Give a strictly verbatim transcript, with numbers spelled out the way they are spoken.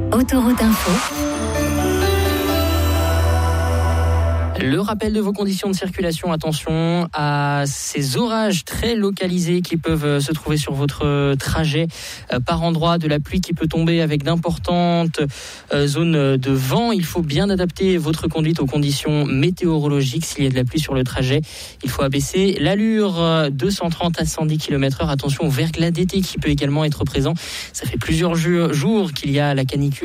Autoroute Info. Le rappel de vos conditions de circulation, attention à ces orages très localisés qui peuvent se trouver sur votre trajet. Par endroits, de la pluie qui peut tomber avec d'importantes zones de vent. Il faut bien adapter votre conduite aux conditions météorologiques. S'il y a de la pluie sur le trajet, il faut abaisser l'allure de cent trente à cent dix kilomètres heure. Attention au verglas d'été qui peut également être présent. Ça fait plusieurs jours qu'il y a la canicule.